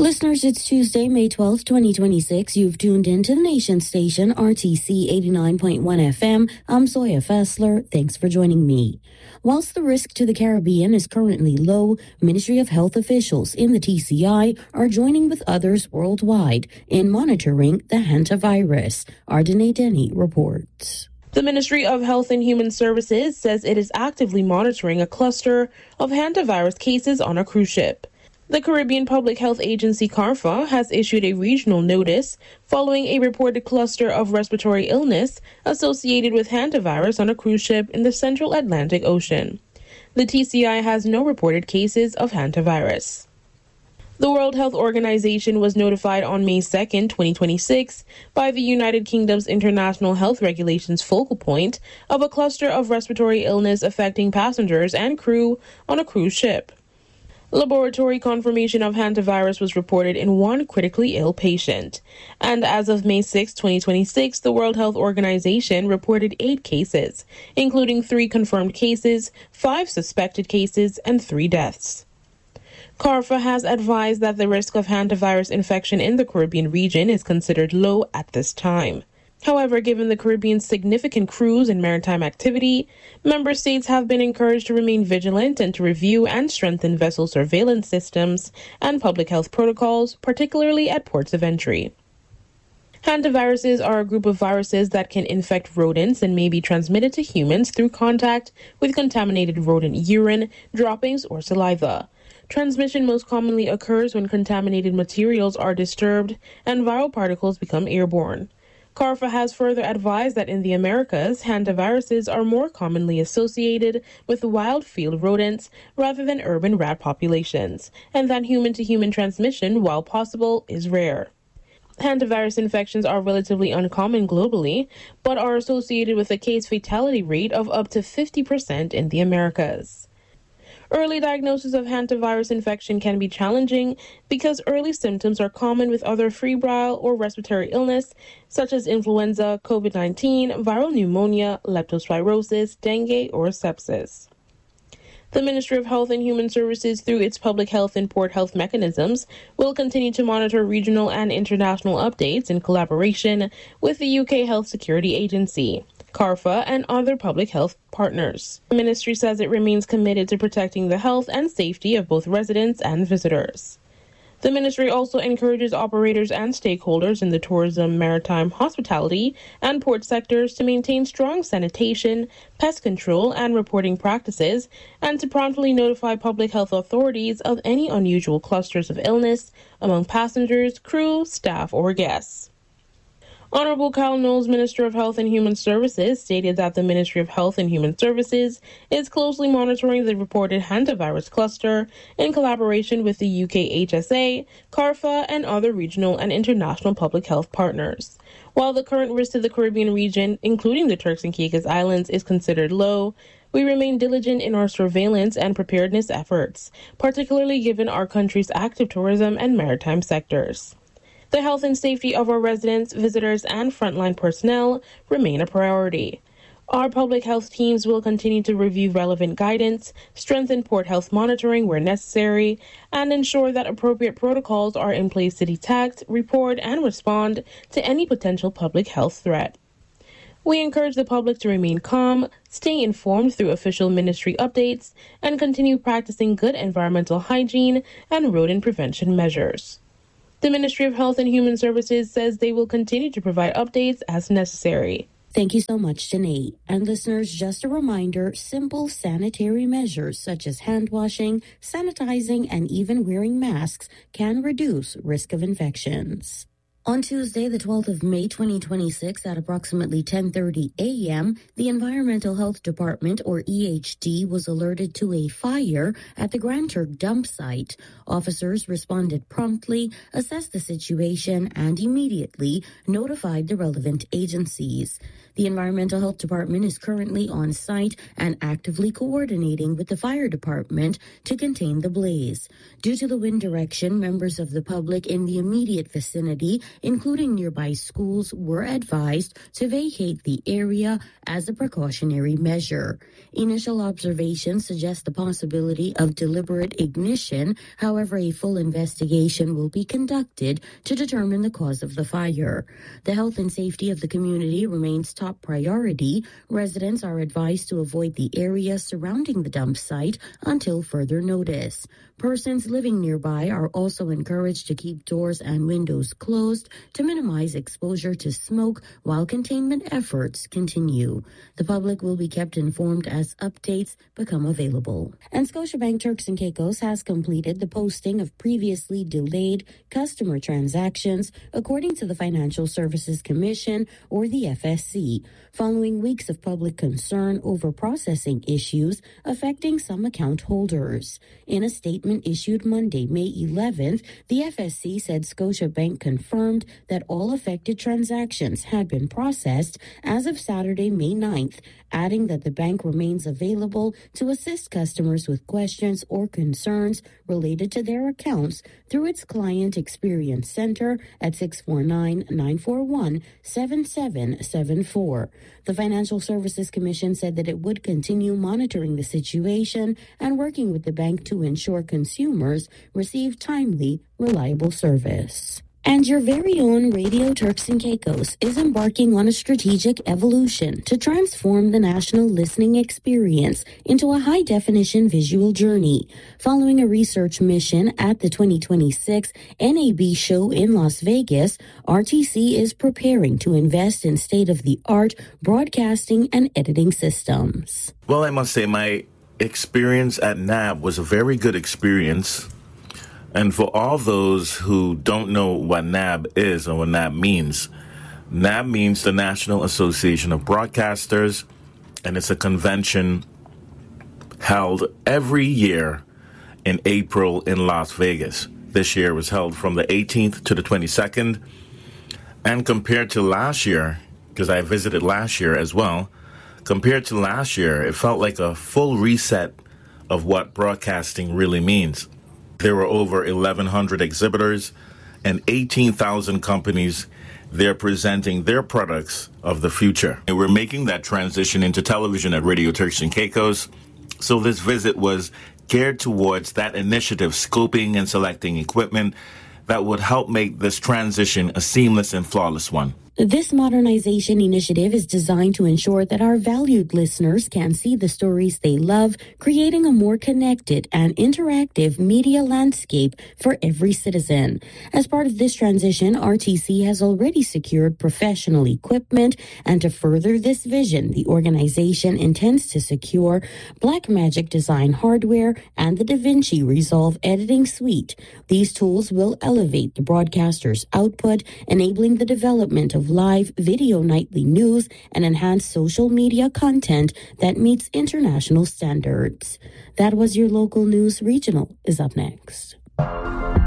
Listeners, it's Tuesday, May 12th, 2026. You've tuned in to the nation station, RTC 89.1 FM. I'm Zoya Fessler. Thanks for joining me. Whilst the risk to the Caribbean is currently low, Ministry of Health officials in the TCI are joining with others worldwide in monitoring the hantavirus. Ardene Denny reports. The Ministry of Health and Human Services says it is actively monitoring a cluster of hantavirus cases on a cruise ship. The Caribbean Public Health Agency, CARPHA, has issued a regional notice following a reported cluster of respiratory illness associated with hantavirus on a cruise ship in the central Atlantic Ocean. The TCI has no reported cases of hantavirus. The World Health Organization was notified on May 2, 2026, by the United Kingdom's International Health Regulations focal point of a cluster of respiratory illness affecting passengers and crew on a cruise ship. Laboratory confirmation of hantavirus was reported in one critically ill patient. And as of May 6, 2026, the World Health Organization reported 8 cases, including 3 confirmed cases, 5 suspected cases, and 3 deaths. CARPHA has advised that the risk of hantavirus infection in the Caribbean region is considered low at this time. However, given the Caribbean's significant cruise and maritime activity, member states have been encouraged to remain vigilant and to review and strengthen vessel surveillance systems and public health protocols, particularly at ports of entry. Hantaviruses are a group of viruses that can infect rodents and may be transmitted to humans through contact with contaminated rodent urine, droppings, or saliva. Transmission most commonly occurs when contaminated materials are disturbed and viral particles become airborne. CARPHA has further advised that in the Americas, hantaviruses are more commonly associated with wild field rodents rather than urban rat populations, and that human-to-human transmission, while possible, is rare. Hantavirus infections are relatively uncommon globally, but are associated with a case fatality rate of up to 50% in the Americas. Early diagnosis of hantavirus infection can be challenging because early symptoms are common with other febrile or respiratory illness, such as influenza, COVID-19, viral pneumonia, leptospirosis, dengue, or sepsis. The Ministry of Health and Human Services, through its public health and port health mechanisms, will continue to monitor regional and international updates in collaboration with the UK Health Security Agency, CARPHA, and other public health partners. The ministry says it remains committed to protecting the health and safety of both residents and visitors. The ministry also encourages operators and stakeholders in the tourism, maritime, hospitality, and port sectors to maintain strong sanitation, pest control, and reporting practices, and to promptly notify public health authorities of any unusual clusters of illness among passengers, crew, staff, or guests. Honorable Kyle Knowles, Minister of Health and Human Services, stated that the Ministry of Health and Human Services is closely monitoring the reported hantavirus cluster in collaboration with the UK HSA, CARPHA, and other regional and international public health partners. While the current risk to the Caribbean region, including the Turks and Caicos Islands, is considered low, we remain diligent in our surveillance and preparedness efforts, particularly given our country's active tourism and maritime sectors. The health and safety of our residents, visitors, and frontline personnel remain a priority. Our public health teams will continue to review relevant guidance, strengthen port health monitoring where necessary, and ensure that appropriate protocols are in place to detect, report, and respond to any potential public health threat. We encourage the public to remain calm, stay informed through official ministry updates, and continue practicing good environmental hygiene and rodent prevention measures. The Ministry of Health and Human Services says they will continue to provide updates as necessary. Thank you so much, Janae. And listeners, just a reminder, simple sanitary measures such as hand washing, sanitizing, and even wearing masks can reduce risk of infections. On Tuesday, the 12th of May, 2026, at approximately 10:30 a.m., the Environmental Health Department, or EHD, was alerted to a fire at the Grand Turk dump site. Officers responded promptly, assessed the situation, and immediately notified the relevant agencies. The Environmental Health Department is currently on site and actively coordinating with the fire department to contain the blaze. Due to the wind direction, members of the public in the immediate vicinity including nearby schools, were advised to vacate the area as a precautionary measure. Initial observations suggest the possibility of deliberate ignition. However, a full investigation will be conducted to determine the cause of the fire. The health and safety of the community remains top priority. Residents are advised to avoid the area surrounding the dump site until further notice. Persons living nearby are also encouraged to keep doors and windows closed to minimize exposure to smoke while containment efforts continue. The public will be kept informed as updates become available. And Scotiabank Turks and Caicos has completed the posting of previously delayed customer transactions, according to the Financial Services Commission, or the FSC, following weeks of public concern over processing issues affecting some account holders. In a statement issued Monday, May 11th, the FSC said Scotiabank confirmed that all affected transactions had been processed as of Saturday, May 9th, adding that the bank remains available to assist customers with questions or concerns related to their accounts through its Client Experience Center at 649-941-7774. The Financial Services Commission said that it would continue monitoring the situation and working with the bank to ensure consumers receive timely, reliable service. And your very own Radio Turks and Caicos is embarking on a strategic evolution to transform the national listening experience into a high-definition visual journey. Following a research mission at the 2026 NAB show in Las Vegas, RTC is preparing to invest in state-of-the-art broadcasting and editing systems. Well, I must say my experience at NAB was a very good experience. And for all those who don't know what NAB is or what NAB means the National Association of Broadcasters, and it's a convention held every year in April in Las Vegas. This year was held from the 18th to the 22nd. And compared to last year, because I visited last year as well, compared to last year, it felt like a full reset of what broadcasting really means. There were over 1,100 exhibitors and 18,000 companies there presenting their products of the future. And we're making that transition into television at Radio Turks and Caicos. So this visit was geared towards that initiative, scoping and selecting equipment that would help make this transition a seamless and flawless one. This modernization initiative is designed to ensure that our valued listeners can see the stories they love, creating a more connected and interactive media landscape for every citizen. As part of this transition, RTC has already secured professional equipment, and to further this vision, the organization intends to secure Blackmagic Design hardware and the DaVinci Resolve editing suite. These tools will elevate the broadcaster's output, enabling the development of live video nightly news and enhanced social media content that meets international standards. That was your local news. Regional is up next.